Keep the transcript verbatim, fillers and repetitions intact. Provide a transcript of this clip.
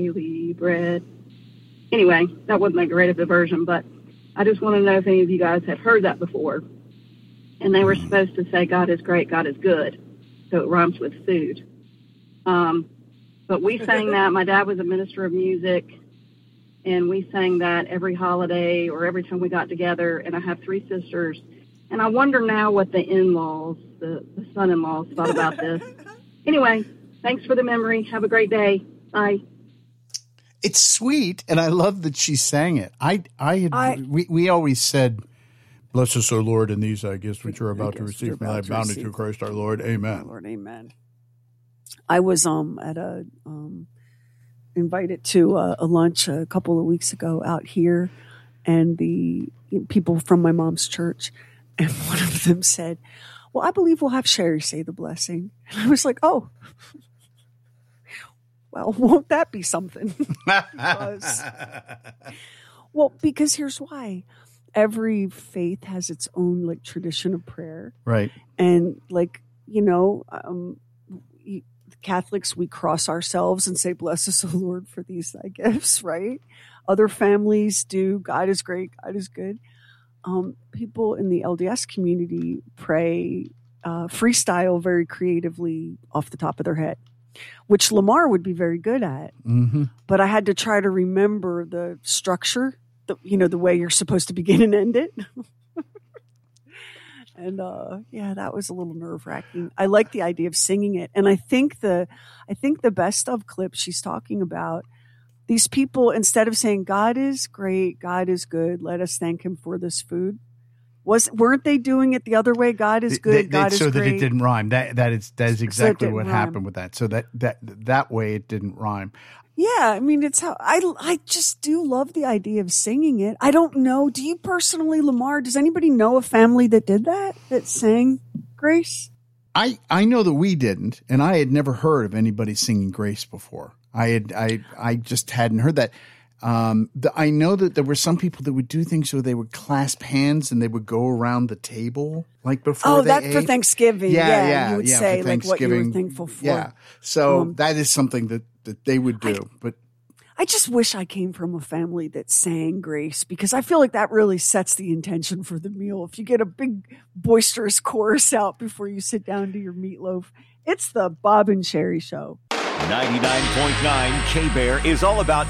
daily bread. Anyway, that wasn't that great of a version, but I just want to know if any of you guys have heard that before. And they were supposed to say, God is great, God is good. So it rhymes with food. Um, but we sang that. My dad was a minister of music, and we sang that every holiday or every time we got together. And I have three sisters. And I wonder now what the in-laws, the, the son-in-laws, thought about this. Anyway, thanks for the memory. Have a great day. Bye. It's sweet, and I love that she sang it. I, I, had, I we, we always said, "Bless us, O Lord, in these I gifts which are about to receive from thy bounty through Christ our Lord." Amen. Lord, amen. I was um at a um invited to a, a lunch a couple of weeks ago out here, and the people from my mom's church, and one of them said, "Well, I believe we'll have Sherry say the blessing," and I was like, "Oh." Well, won't that be something? because, well, because here's why. Every faith has its own, like, tradition of prayer. Right. And, like, you know, um, Catholics, we cross ourselves and say, "Bless us, O Lord, for these thy gifts," right? Other families do, "God is great, God is good." Um, people in the L D S community pray uh, freestyle very creatively off the top of their head, which Lamar would be very good at. Mm-hmm. But I had to try to remember the structure, the, you know, the way you're supposed to begin and end it. and uh, yeah, that was a little nerve wracking. I like the idea of singing it. And I think the, I think the best of clip she's talking about, these people, instead of saying, "God is great, God is good, let us thank him for this food," Was weren't they doing it the other way? God is good. They, they, God is so great. So that it didn't rhyme. That that is that is exactly so what rhyme. happened with that. So that that that way it didn't rhyme. Yeah, I mean, it's how I I just do love the idea of singing it. I don't know. Do you personally, Lamar? Does anybody know a family that did that that sang Grace? I I know that we didn't, and I had never heard of anybody singing Grace before. I had I I just hadn't heard that. Um, the, I know that there were some people that would do things where they would clasp hands and they would go around the table like before. Oh, they that's ate. for Thanksgiving. Yeah, yeah, yeah, you would yeah, say like what you were thankful for. Yeah, so um, that is something that, that they would do. I, but I just wish I came from a family that sang Grace, because I feel like that really sets the intention for the meal. If you get a big boisterous chorus out before you sit down to your meatloaf, it's the Bob and Sherry Show. ninety-nine point nine K-Bear is all about